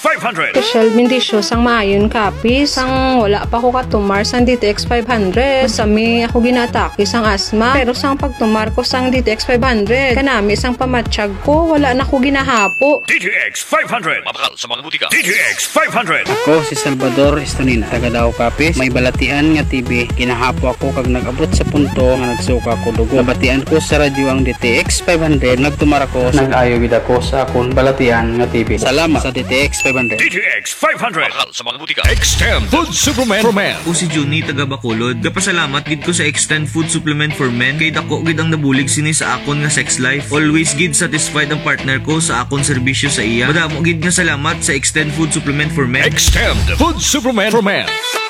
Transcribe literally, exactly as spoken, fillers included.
five hundred. Special bendisyo sang maayon kapis. Sang wala pa ko katumar sang D T X five hundred. Sami ako ginataki sang asma. Pero sang pagtumar ko sang D T X five hundred. Kanami sang pamatsyag ko. Wala na ko ginahapo. D T X five hundred. Mabakal sa mga butika. D T X five hundred. Ako si Salvador Estonina, taga Davao Kapis. May balatian nga T V. Kinahapo ako kag nag-abot sa punto nga nagsuka ko dugo. Nabatian ko sa radyo ang D T X five hundred. Nagtumar ako. Nag-ayo gid ako sa akong balatian nga T V. Salamat sa D T X five hundred. D T X five hundred. Mabakal sa mga butika. Extend Food Supplement for Men. O si Juni taga Bacolod. Gapasalamat gid ko sa Extend Food Supplement for Men kay dako gid ang nabulig sini sa akon nga sex life. Always gid satisfied ang partner ko sa akon serbisyo sa iya. Madamo gid nga salamat sa Extend Food Supplement for Men. Extend Food Supplement for Men.